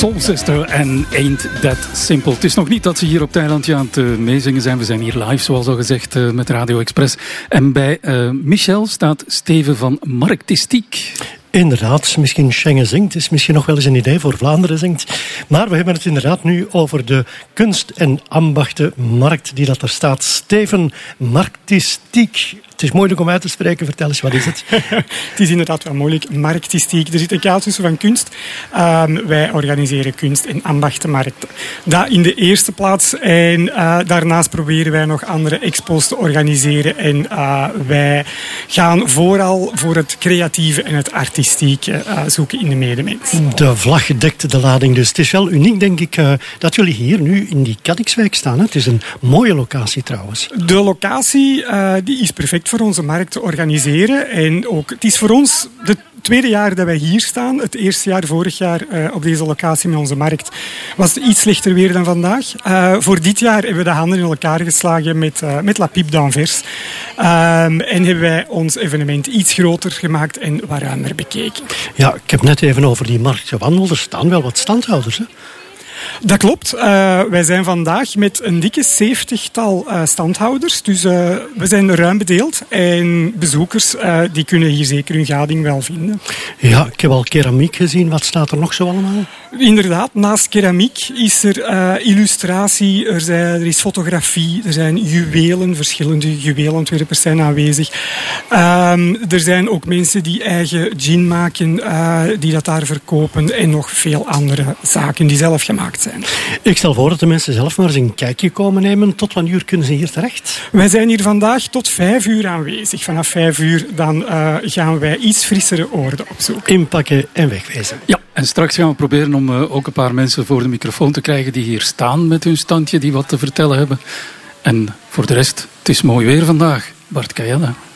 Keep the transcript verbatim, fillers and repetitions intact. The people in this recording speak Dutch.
Soul Sister en Ain't That Simple. Het is nog niet dat ze hier op Thailandje aan het meezingen zijn. We zijn hier live, zoals al gezegd, met Radio Express. En bij uh, Michel staat Steven van Marktistiek. Inderdaad, misschien Schengen zingt, is misschien nog wel eens een idee voor Vlaanderen zingt. Maar we hebben het inderdaad nu over de kunst- en ambachtenmarkt die dat er staat. Steven Marktistiek. Het is moeilijk om uit te spreken, vertel eens, wat is het? Het is inderdaad wel moeilijk, marktistiek. Er zit een kaal tussen van kunst. Um, wij organiseren kunst- en ambachtenmarkten. Dat in de eerste plaats. En uh, daarnaast proberen wij nog andere expos te organiseren. En uh, wij gaan vooral voor het creatieve en het artistieke uh, zoeken in de medemens. De vlag dekt de lading dus. Het is wel uniek, denk ik, uh, dat jullie hier nu in die Cadixwijk staan. Hè? Het is een mooie locatie trouwens. De locatie uh, die is perfect voor onze markt te organiseren. En ook, het is voor ons het tweede jaar dat wij hier staan. Het eerste jaar, vorig jaar, uh, op deze locatie met onze markt, was het iets slechter weer dan vandaag. Uh, voor dit jaar hebben we de handen in elkaar geslagen met, uh, met La Pipe d'Anvers. Um, en hebben wij ons evenement iets groter gemaakt en wat ruimer bekeken. Ja, ik heb net even over die markt gewandeld. Er staan wel wat standhouders, hè? Dat klopt. Uh, wij zijn vandaag met een dikke zeventigtal uh, standhouders. Dus uh, we zijn ruim bedeeld. En bezoekers uh, die kunnen hier zeker hun gading wel vinden. Ja, ik heb al keramiek gezien. Wat staat er nog zo allemaal? Inderdaad, naast keramiek is er uh, illustratie, er, zijn, er is fotografie, er zijn juwelen, verschillende juweelontwerpers zijn aanwezig. Um, er zijn ook mensen die eigen gin maken, uh, die dat daar verkopen en nog veel andere zaken die zelf gemaakt zijn. Ik stel voor dat de mensen zelf maar eens een kijkje komen nemen. Tot wanneer uur kunnen ze hier terecht? Wij zijn hier vandaag tot vijf uur aanwezig. Vanaf vijf uur dan uh, gaan wij iets frissere oorden opzoeken. Inpakken en wegwezen. Ja, en straks gaan we proberen om uh, ook een paar mensen voor de microfoon te krijgen die hier staan met hun standje, die wat te vertellen hebben. En voor de rest, het is mooi weer vandaag. Bart Kayada.